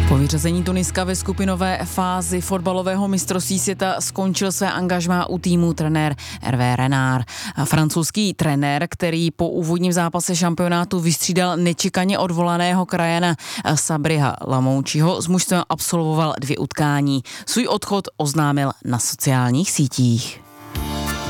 Po vyřazení Tuniska ve skupinové fázi fotbalového mistrovství světa skončil své angažmá u týmu trenér Hervé Renard. Francouzský trenér, který po úvodním zápase šampionátu vystřídal nečekaně odvolaného krajana Sabriha Lamoučiho, s mužstvem absolvoval 2 utkání. Svůj odchod oznámil na sociálních sítích.